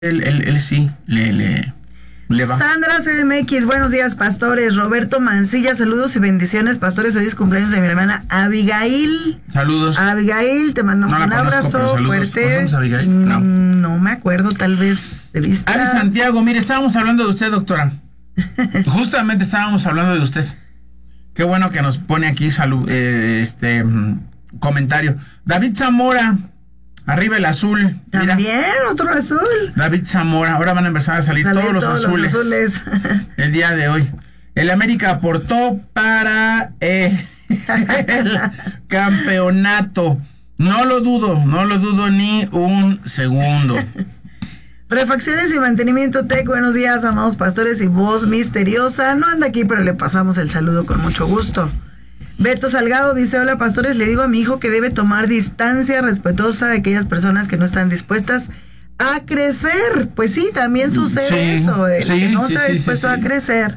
Él sí, le va. Sandra CDMX, buenos días, pastores. Roberto Mancilla, saludos y bendiciones, pastores. Hoy es cumpleaños de mi hermana Abigail. Saludos. Abigail, te mandamos un abrazo fuerte. Abigail? No me acuerdo, tal vez de vista. Ali Santiago, mire, estábamos hablando de usted, doctora. Justamente estábamos hablando de usted. Qué bueno que nos pone aquí comentario. David Zamora, arriba el azul. También, mira. otro azul. David Zamora, ahora van a empezar a salir todos los azules. El día de hoy. El América aportó para el campeonato. No lo dudo ni un segundo. Refacciones y mantenimiento Tech, buenos días, amados pastores y voz misteriosa. No anda aquí, pero le pasamos el saludo con mucho gusto. Beto Salgado dice, hola pastores, le digo a mi hijo que debe tomar distancia respetuosa de aquellas personas que no están dispuestas a crecer. Pues sí, también sucede eso, de que no está dispuesto a crecer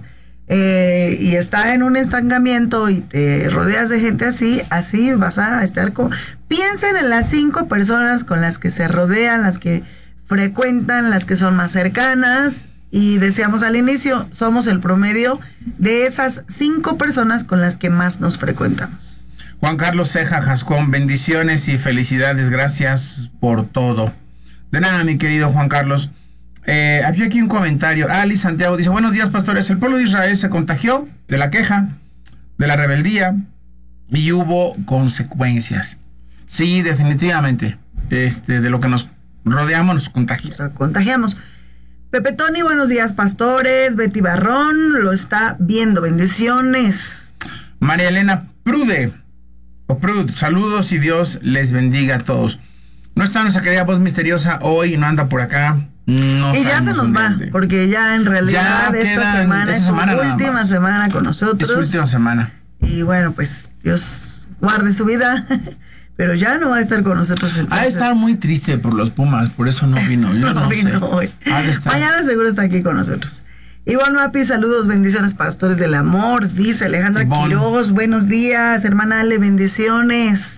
y está en un estancamiento y te rodeas de gente así vas a estar con... Piensen en las 5 personas con las que se rodean, las que frecuentan, las que son más cercanas, y decíamos al inicio, somos el promedio de esas 5 personas con las que más nos frecuentamos. Juan Carlos Ceja Jascón, bendiciones y felicidades, gracias por todo. De nada, mi querido Juan Carlos. Había aquí un comentario. Ali Santiago dice, buenos días, pastores. El pueblo de Israel se contagió de la queja, de la rebeldía, y hubo consecuencias. Sí, definitivamente. De lo que nos rodeamos, nos contagiamos. Pepe Tony, buenos días, pastores. Betty Barrón lo está viendo. Bendiciones. María Elena Prude, saludos y Dios les bendiga a todos. No está nuestra querida voz misteriosa hoy, no anda por acá. No, y ya se nos va, porque ya en realidad ya esta semana es su última semana con nosotros. Es su última semana. Y bueno, pues Dios guarde su vida. Pero ya no va a estar con nosotros. Ha de estar muy triste por los Pumas, por eso no vino. Yo no vino sé. Hoy. Mañana seguro está aquí con nosotros. Ivonne Mapi, saludos, bendiciones, pastores del amor. Dice Alejandra Quiroz, buenos días, hermana Ale, bendiciones.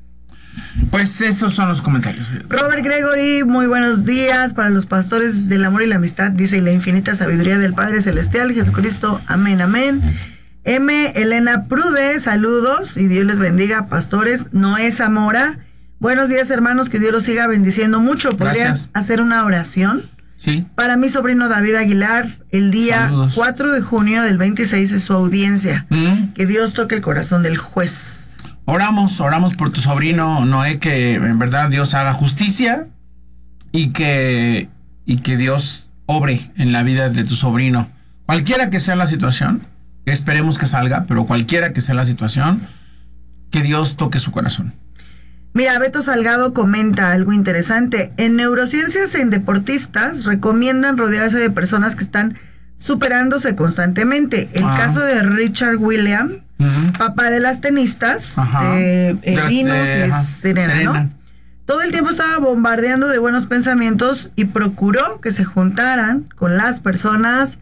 Pues esos son los comentarios. Robert Gregory, muy buenos días para los pastores del amor y la amistad. Dice, y la infinita sabiduría del Padre Celestial, Jesucristo. Amén, amén. M. Elena Prude, saludos y Dios les bendiga, pastores. Noé Zamora, buenos días, hermanos, que Dios los siga bendiciendo mucho. ¿Podrían hacer una oración? Sí. Para mi sobrino David Aguilar, el día 4 de junio del 26 es su audiencia. Que Dios toque el corazón del juez. Oramos por tu sobrino, Noé, que en verdad Dios haga justicia y que Dios obre en la vida de tu sobrino. Cualquiera que sea la situación. Esperemos que salga, pero cualquiera que sea la situación, que Dios toque su corazón. Mira, Beto Salgado comenta algo interesante. En neurociencias en deportistas recomiendan rodearse de personas que están superándose constantemente. El caso de Richard Williams, papá de las tenistas, Venus y Serena, ¿no? Todo el tiempo estaba bombardeando de buenos pensamientos y procuró que se juntaran con las personas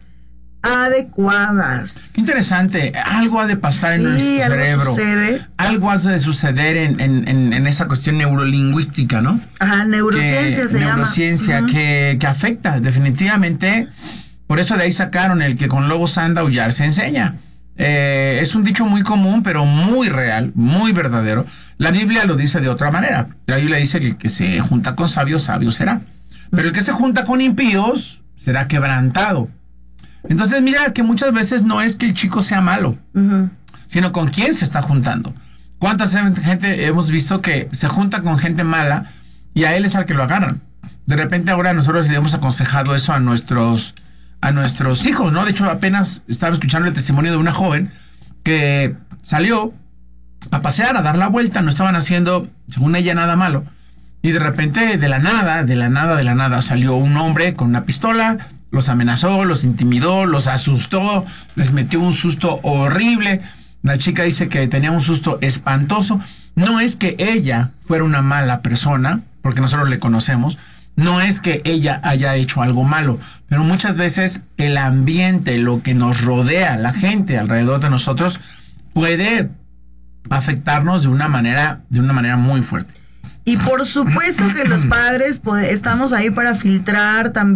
adecuadas. Interesante, algo ha de pasar en nuestro cerebro. Algo ha de suceder en esa cuestión neurolingüística, ¿no? Ajá, neurociencia se llama. Neurociencia que afecta definitivamente. Por eso de ahí sacaron el que con lobos anda, aullar se enseña. Es un dicho muy común, pero muy real, muy verdadero. La Biblia lo dice de otra manera. La Biblia dice que el que se junta con sabios, sabio será. Pero el que se junta con impíos será quebrantado. Entonces mira que muchas veces no es que el chico sea malo, sino con quién se está juntando. ¿Cuántas gente hemos visto que se junta con gente mala y a él es al que lo agarran? De repente ahora nosotros le hemos aconsejado eso a nuestros hijos, ¿no? De hecho apenas estaba escuchando el testimonio de una joven que salió a pasear, a dar la vuelta, no estaban haciendo, según ella, nada malo. Y de repente, de la nada, salió un hombre con una pistola, los amenazó, los intimidó, los asustó, les metió un susto horrible. La chica dice que tenía un susto espantoso. No es que ella fuera una mala persona, porque nosotros le conocemos, no es que ella haya hecho algo malo, pero muchas veces el ambiente, lo que nos rodea, la gente alrededor de nosotros, puede afectarnos de una manera muy fuerte. Y por supuesto que los padres estamos ahí para filtrar también